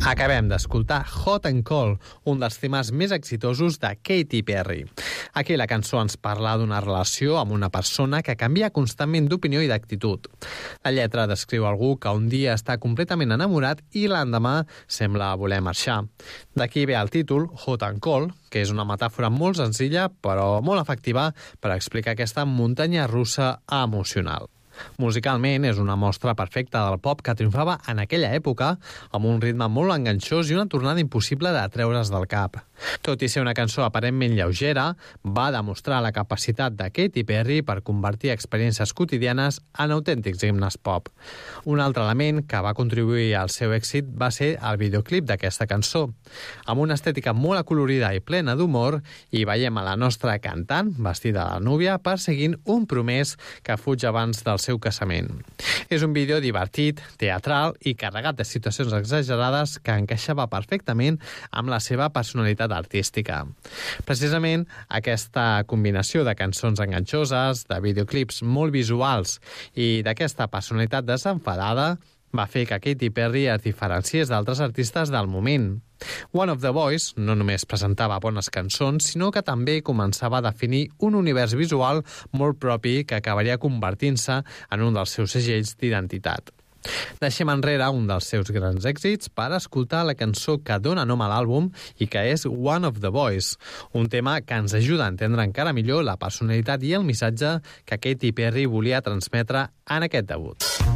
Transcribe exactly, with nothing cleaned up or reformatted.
Acabem d'escoltar Hot and Cold, un dels temes més exitosos de Katy Perry. Aquí la cançó ens parla d'una relació amb una persona que canvia constantment d'opinió i d'actitud. La lletra descriu algú que un dia està completament enamorat i l'endemà sembla voler marxar. D'aquí ve el títol, Hot and Cold, que és una metàfora molt senzilla però molt efectiva per explicar aquesta muntanya russa emocional. Musicalment és una mostra perfecta del pop que triomfava en aquella època, amb un ritme molt enganxós i una tornada impossible de treure's del cap. Tot i ser una cançó aparentment lleugera, va demostrar la capacitat de Katy Perry per convertir experiències quotidianes en autèntics himnes pop. Un altre element que va contribuir al seu èxit va ser el videoclip d'aquesta cançó. Amb una estètica molt acolorida i plena d'humor, hi veiem a la nostra cantant, vestida de núvia, perseguint un promès que fuig abans del seu casament. És un vídeo divertit, teatral i carregat de situacions exagerades que encaixava perfectament amb la seva personalitat artística. Precisament aquesta combinació de cançons enganxoses, de videoclips molt visuals i d'aquesta personalitat desenfadada va fer que Katy Perry es diferenciés d'altres artistes del moment. One of the Boys no només presentava bones cançons, sinó que també començava a definir un univers visual molt propi que acabaria convertint-se en un dels seus segells d'identitat. Deixem enrere un dels seus grans èxits per escoltar la cançó que dona nom a l'àlbum i que és One of the Boys, un tema que ens ajuda a entendre encara millor la personalitat i el missatge que Katy Perry volia transmetre en aquest debut.